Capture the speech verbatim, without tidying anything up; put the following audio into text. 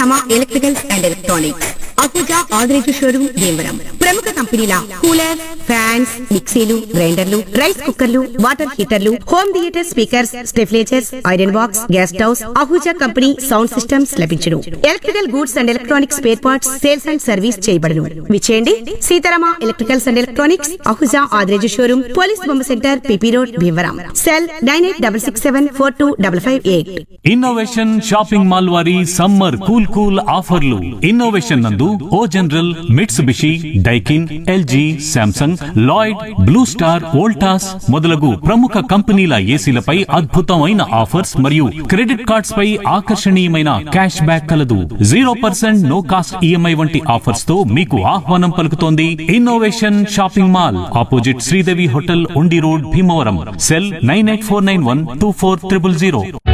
Sitarama electricals and electronics, Ahuja Adireju showroom Bhimavaram. ప్రముఖ కంపెనీల cooler, fans, మిక్సీలు, గ్రైండర్లు, రైస్ కుక్కర్లు, water హీటర్లు, home theatre speakers, స్టెఫ్లేజర్స్, iron box, gas stoves, Ahuja company sound systems లభించును. Electrical goods and electronics spare parts sales and service చేయబడును. విచేయండి Sitarama electricals and electronics, Ahuja Adireju showroom, police బొమ్మ centre, PP road, Bhimavaram. Cell nine eight double six seven four two double five eight. Innovation shopping mall వారి summer cool cool ఆఫర్లు. Innovation నందు ఓ general, Mitsubishi, Daikin, LG, Samsung, Lloyd, blue star, Voltas మొదలగు ప్రముఖ కంపెనీల ఏసీలపై అద్భుతమైన offers మరియు credit cards పై ఆకర్షణీయమైన cash back కలదు. Zero percent no cost EMI వంటి ఆఫర్స్ తో మీకు ఆహ్వానం పలుకుతోంది innovation shopping mall, opposite Sridevi hotel, ఉండి road, Bhimavaram. Cell nine eight four nine one two four triple zero.